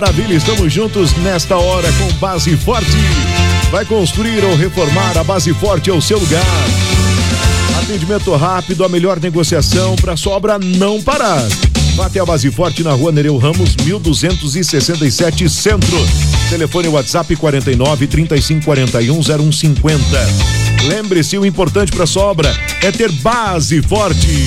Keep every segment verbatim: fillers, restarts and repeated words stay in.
Maravilha, estamos juntos nesta hora com Base Forte. Vai construir ou reformar, a Base Forte é o seu lugar. Atendimento rápido, a melhor negociação para sua obra não parar. Vá até a Base Forte na rua Nereu Ramos, mil duzentos e sessenta e sete, Centro. Telefone WhatsApp quarenta e nove, trinta e cinco, quarenta e um, zero um cinquenta. Lembre-se, o importante para sua obra é ter Base Forte.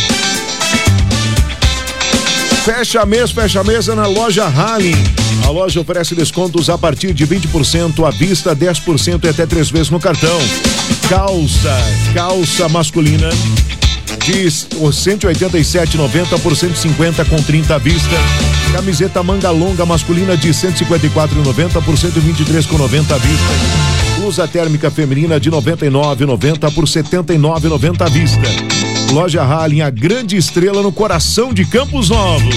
Fecha mês, fecha mesa na loja Harley. A loja oferece descontos a partir de vinte por cento à vista, dez por cento e até três vezes no cartão. Calça, calça masculina de cento e oitenta e sete reais e noventa centavos por cento e cinquenta com trinta à vista. Camiseta manga longa masculina de cento e cinquenta e quatro reais e noventa centavos por cento e vinte e três com noventa à vista. Blusa térmica feminina de noventa e nove reais e noventa centavos por setenta e nove reais e noventa à vista. Loja Harley, a grande estrela no coração de Campos Novos.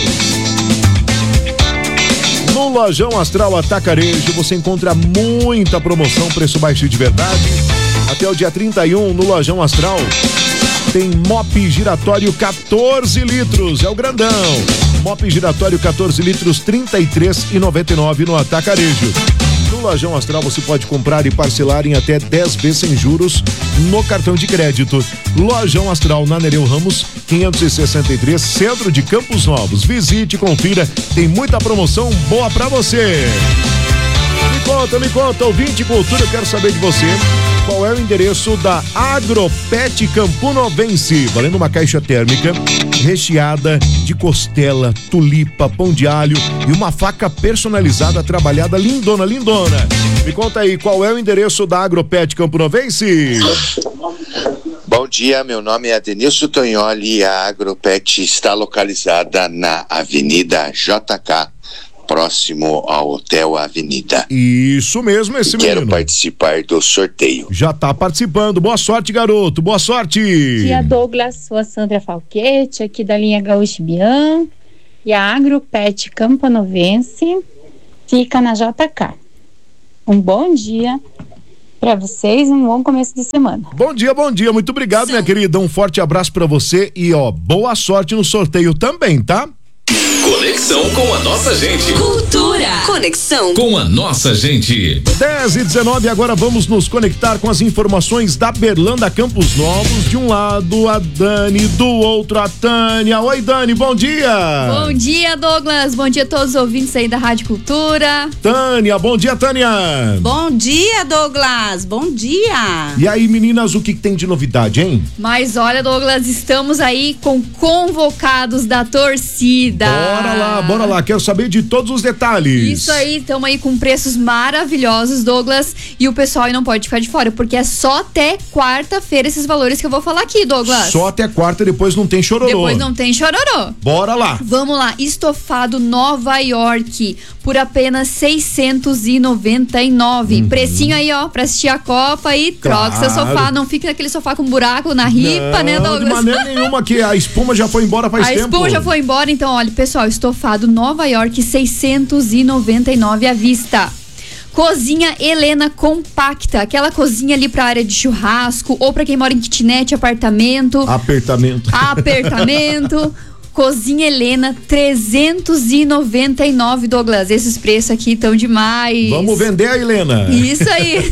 No Lojão Astral Atacarejo você encontra muita promoção, preço baixo de verdade. Até o dia trinta e um no Lojão Astral tem mop giratório quatorze litros, é o grandão. Mop giratório quatorze litros, trinta e três reais e noventa e nove centavos no Atacarejo. No Lojão Astral você pode comprar e parcelar em até dez vezes sem juros no cartão de crédito. Lojão Astral na Nereu Ramos, quinhentos e sessenta e três, Centro de Campos Novos. Visite, confira, tem muita promoção boa pra você. Me conta, me conta, ouvinte Cultura, eu quero saber de você. Qual é o endereço da Agropet Camponovense? Valendo uma caixa térmica recheada de costela, tulipa, pão de alho e uma faca personalizada trabalhada lindona, lindona. Me conta aí, qual é o endereço da Agropet Camponovense? Bom dia, meu nome é Adenilson Tonholi e a Agropet está localizada na Avenida J K, próximo ao Hotel Avenida. Isso mesmo, esse Quero menino. participar do sorteio. Já tá participando. Boa sorte, garoto. Boa sorte. Dia Douglas, sou a Sandra Falquete, aqui da linha Gaúcho Bian. E a Agropet Camponovense fica na J K. Um bom dia para vocês, um bom começo de semana. Bom dia, bom dia. Muito obrigado, Sim. minha querida. Um forte abraço para você e, ó, boa sorte no sorteio também, tá? Conexão com a nossa gente. Cultura. Conexão com a nossa gente. dez e dezenove, agora vamos nos conectar com as informações da Berlândia Campos Novos. De um lado, a Dani, do outro, a Tânia. Oi, Dani, bom dia. Bom dia, Douglas. Bom dia a todos os ouvintes aí da Rádio Cultura. Tânia, bom dia, Tânia. Bom dia, Douglas. Bom dia. E aí, meninas, o que, que tem de novidade, hein? Mas olha, Douglas, estamos aí com convocados da torcida. Bora lá, bora lá, quero saber de todos os detalhes. Isso aí, estamos aí com preços maravilhosos, Douglas, e o pessoal aí não pode ficar de fora, porque é só até quarta-feira esses valores que eu vou falar aqui, Douglas. Só até quarta, depois não tem chororô. Depois não tem chororô. Bora lá. Vamos lá, estofado Nova York, por apenas seiscentos e noventa e nove. Uhum. Precinho aí, ó, pra assistir a Copa e claro. Troca seu sofá, não fica naquele sofá com buraco na ripa, não, né, Douglas? De maneira nenhuma, que a espuma já foi embora faz a tempo. A espuma já foi embora, então, olha, pessoal, estofado Nova York, seiscentos e noventa e nove à vista. Cozinha Helena compacta, aquela cozinha ali pra área de churrasco ou pra quem mora em kitnet, apartamento. Apertamento. Apertamento. Cozinha Helena, trezentos e noventa e nove, Douglas. Esses preços aqui estão demais. Vamos vender a Helena. Isso aí.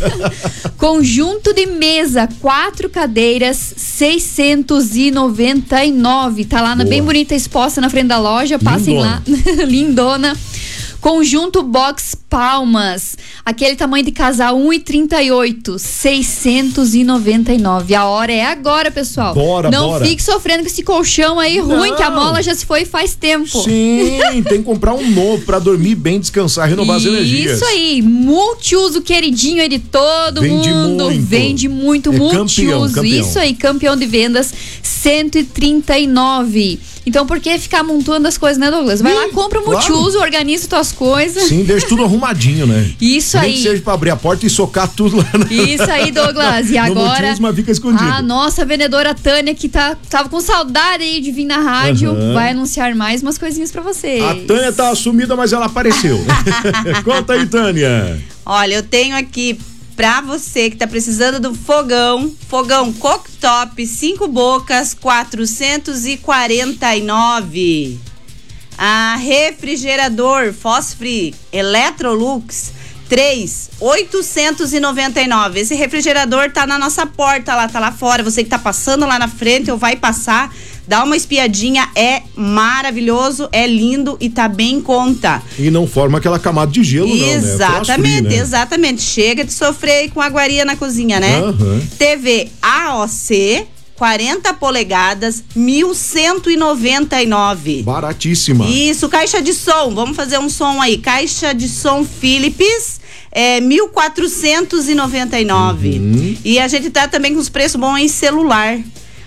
Conjunto de mesa, quatro cadeiras, seiscentos e noventa e nove. Tá lá na bem bonita exposta na frente da loja. Passem Lindona. lá. Lindona. Conjunto box palmas, aquele tamanho de casal um e trinta e oito, seiscentos e noventa e nove. A hora é agora, pessoal. Bora, Não bora. fique sofrendo com esse colchão aí Não. ruim, que a mola já se foi faz tempo. Sim, tem que comprar um novo pra dormir bem, descansar, renovar as energias. Isso aí, multiuso queridinho aí de todo Vende mundo. muito. Vende muito, é multiuso. Campeão, campeão. Isso aí, campeão de vendas, cento e trinta e nove. Então, por que ficar amontoando as coisas, né, Douglas? Vai Ih, lá, compra um multiuso, claro. Organiza tuas coisas. Sim, deixa tudo arrumadinho, né? Isso Nem aí. que seja pra abrir a porta e socar tudo lá. Na... Isso aí, Douglas. E agora, multiuso, mas fica escondido. a nossa vendedora Tânia, que tá, tava com saudade aí de vir na rádio, uhum. vai anunciar mais umas coisinhas pra vocês. A Tânia tá sumida, mas ela apareceu. Conta aí, Tânia. Olha, eu tenho aqui pra você que tá precisando do fogão, fogão cooktop, cinco bocas, quatrocentos e quarenta e nove. A refrigerador Fosfree Electrolux três mil oitocentos e noventa e nove. Esse refrigerador tá na nossa porta lá, tá lá fora. Você que tá passando lá na frente ou vai passar, dá uma espiadinha, é maravilhoso, é lindo e tá bem em conta. E não forma aquela camada de gelo, não, né? Exatamente, Frost-free, né? exatamente. Chega de sofrer aí com aguaria na cozinha, né? Aham. T V A O C quarenta polegadas, mil cento e noventa e nove. Baratíssima. Isso, caixa de som, vamos fazer um som aí. Caixa de som Philips, é mil quatrocentos e noventa e nove. Uhum. E a gente tá também com os preços bons em celular.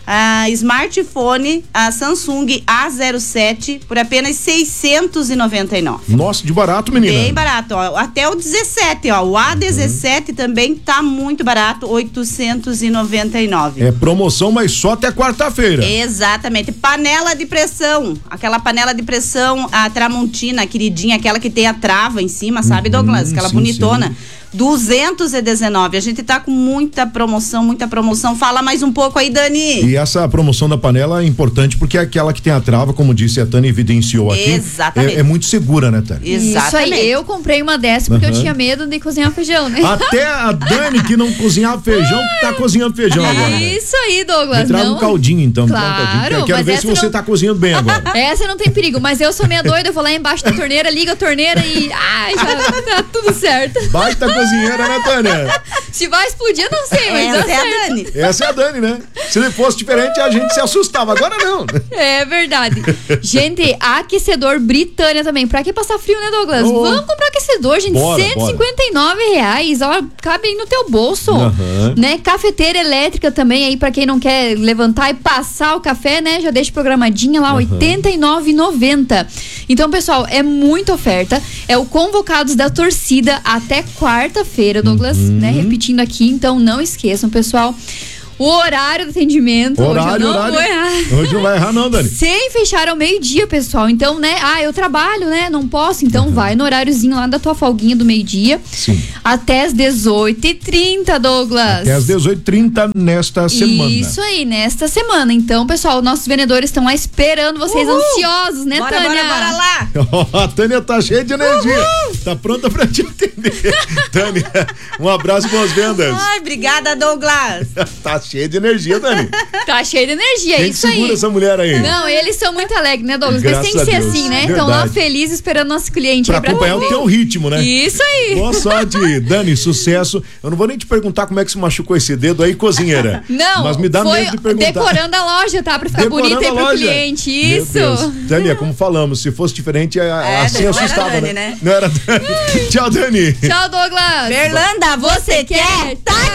A smartphone, a Samsung A zero sete, por apenas seiscentos e noventa e nove. Nossa, de barato, menina. Bem barato, ó. Até o dezessete, ó. O A dezessete uhum. também tá muito barato, oitocentos e noventa e nove. É promoção, mas só até quarta-feira. Exatamente. Panela de pressão. Aquela panela de pressão, a Tramontina, a queridinha, aquela que tem a trava em cima, sabe, Douglas? Aquela sim, bonitona. sim. duzentos e dezenove. A gente tá com muita promoção, muita promoção. Fala mais um pouco aí, Dani. E essa promoção da panela é importante porque é aquela que tem a trava, como disse a Tânia, evidenciou aqui. Exatamente. É, é muito segura, né, Tânia? Exatamente. Isso aí, eu comprei uma dessa porque Uhum. eu tinha medo de cozinhar feijão, né? Até a Dani, que não cozinhava feijão, tá cozinhando feijão agora. Né? Isso aí, Douglas. Me traga não... um caldinho, então. me Claro, traga um caldinho, que eu quero mas ver essa se você não- tá cozinhando bem agora. Essa não tem perigo, mas eu sou meia doida, eu vou lá embaixo da torneira, ligo a torneira e. Ai, já tá tudo certo. Baita cozinheira, né, Tânia? Se vai explodir, eu não sei, mas Essa deu é a certo. Dani. Essa é a Dani, né? Se fosse diferente, a gente se assustava. Agora não. É verdade. Gente, aquecedor Britânia também. Pra que passar frio, né, Douglas? Oh. Vamos comprar aquecedor, gente. Bora, cento e cinquenta e nove reais. Ó, cabe aí no teu bolso. Aham. Né? Cafeteira elétrica também aí, pra quem não quer levantar e passar o café, né? Já deixa programadinha lá, oitenta e nove reais e noventa centavos. Então, pessoal, é muita oferta. É o Convocados da Torcida até quarta-feira, Douglas, Uhum. né? Repetindo aqui, então não esqueçam, pessoal. O horário do atendimento. Horário, hoje eu não horário. vou errar. Hoje não vai errar, não, Dani. Sem fechar ao meio-dia, pessoal. Então, né? Ah, eu trabalho, né? Não posso. Então, vai no horáriozinho lá da tua folguinha do meio-dia. Sim. Até as dezoito e trinta, Douglas. Até às dezoito e trinta nesta semana. Isso aí, nesta semana. Então, pessoal, nossos vendedores estão lá esperando vocês ansiosos, né, Bora, Tânia? bora, bora lá. Ó, a Tânia tá cheia de energia. Tá pronta pra te atender. Tânia, um abraço e boas vendas. Ai, obrigada, Douglas. Tá cheia de energia, Dani. Tá cheio de energia, é Quem que isso segura aí. essa mulher aí? Não, eles são muito alegres, né, Douglas? Graças Mas tem que a ser Deus. assim, né? Estão lá Verdade. felizes esperando nosso cliente. Pra aí pra acompanhar o atender. teu ritmo, né? Isso aí. Boa sorte, Dani, sucesso. Eu não vou nem te perguntar como é que se machucou esse dedo aí, cozinheira. Não, mas me dá foi medo de perguntar. decorando a loja, tá? Pra ficar Decorando bonita aí a pro loja. cliente. Meu Isso. Deus. Tânia, como falamos, se fosse diferente, É, assim não era assustava, Dani, né? né? Não era Dani. Tchau, Dani. Tchau, Douglas. Berlanda, você quer? Tá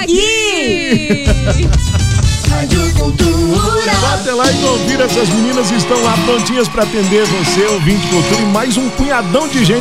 aqui. Bate lá e ouvir essas meninas estão lá prontinhas pra atender você, ouvinte cultura, e mais um punhadão de gente